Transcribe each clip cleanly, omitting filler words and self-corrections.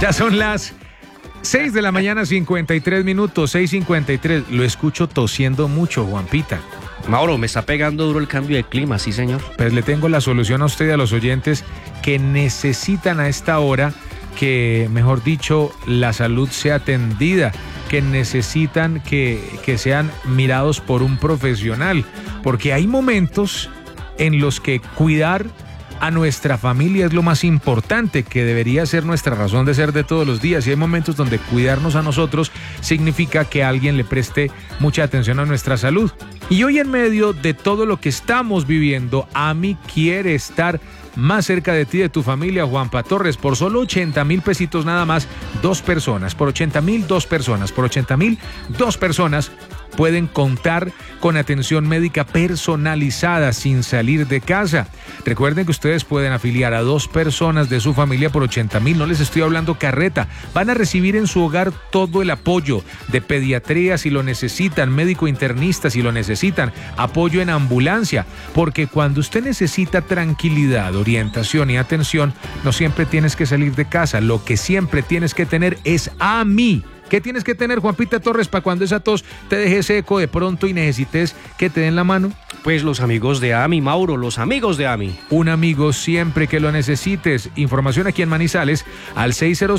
Ya son las 6 de la mañana, 53 minutos, 6:53. Lo escucho tosiendo mucho, Juanpita. Mauro, me está pegando duro el cambio de clima, sí señor. Pues le tengo la solución a usted y a los oyentes que necesitan a esta hora que, mejor dicho, la salud sea atendida, que necesitan que sean mirados por un profesional, porque hay momentos en los que cuidar a nuestra familia es lo más importante, que debería ser nuestra razón de ser de todos los días, y hay momentos donde cuidarnos a nosotros significa que alguien le preste mucha atención a nuestra salud. Y hoy, en medio de todo lo que estamos viviendo, AMI quiere estar más cerca de ti, de tu familia, Juanpa Torres. Por solo 80,000 pesitos nada más, 2 personas, por 80,000, 2 personas, por 80,000, 2 personas pueden contar con atención médica personalizada sin salir de casa. Recuerden que ustedes pueden afiliar a 2 personas de su familia por 80,000, no les estoy hablando carreta. Van a recibir en su hogar todo el apoyo de pediatría si lo necesitan, médico internista si lo necesitan, apoyo en ambulancia, porque cuando usted necesita tranquilidad, orientación y atención, no siempre tienes que salir de casa. Lo que siempre tienes que tener es AMI. ¿Qué tienes que tener, Juanpita Torres, para cuando esa tos te deje seco de pronto y necesites que te den la mano? Pues los amigos de AMI, Mauro, los amigos de AMI. Un amigo siempre que lo necesites. Información aquí en Manizales al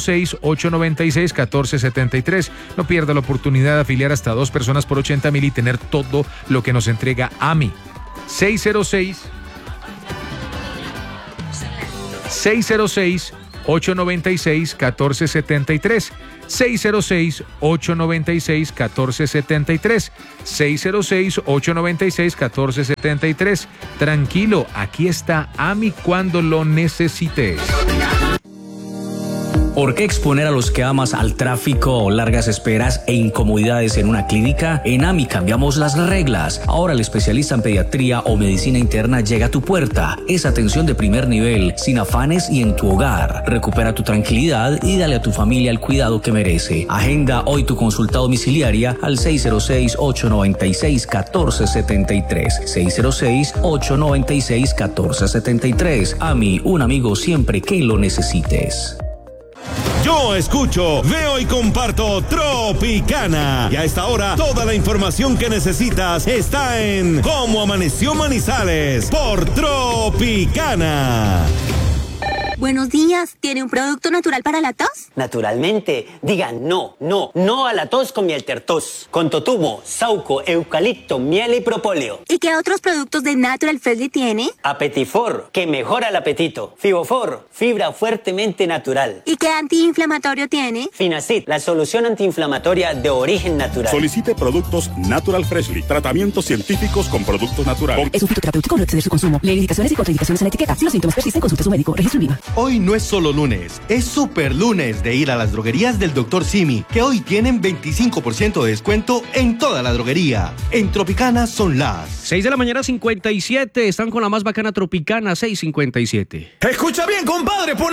606-896-1473. No pierda la oportunidad de afiliar hasta 2 personas por 80,000 y tener todo lo que nos entrega AMI. 606-896-1473. 606-896-1473. 606-896-1473. Tranquilo, aquí está AMI cuando lo necesites. ¿Por qué exponer a los que amas al tráfico, largas esperas e incomodidades en una clínica? En AMI cambiamos las reglas. Ahora el especialista en pediatría o medicina interna llega a tu puerta. Es atención de primer nivel, sin afanes y en tu hogar. Recupera tu tranquilidad y dale a tu familia el cuidado que merece. Agenda hoy tu consulta domiciliaria al 606-896-1473. 606-896-1473. AMI, un amigo siempre que lo necesites. Yo escucho, veo y comparto Tropicana. Y a esta hora, toda la información que necesitas está en Cómo Amaneció Manizales por Tropicana. Buenos días, ¿tiene un producto natural para la tos? Naturalmente, digan no a la tos con Mieltertos, con totumo, sauco, eucalipto, miel y propóleo. ¿Y qué otros productos de Natural Freshly tiene? Apetifor, que mejora el apetito. Fibofor, fibra fuertemente natural. ¿Y qué antiinflamatorio tiene? Finacid, la solución antiinflamatoria de origen natural. Solicite productos Natural Freshly, tratamientos científicos con productos naturales. Es un fitoterapéutico, no exceder su consumo. Lee indicaciones y contraindicaciones en la etiqueta. Si los síntomas persisten, consulte a su médico. Registro INVIMA. Hoy no es solo lunes, es super lunes de ir a las droguerías del Dr. Simi, que hoy tienen 25% de descuento en toda la droguería. En Tropicana son las 6 de la mañana, 57. Están con la más bacana Tropicana, 6:57. Escucha bien, compadre, pon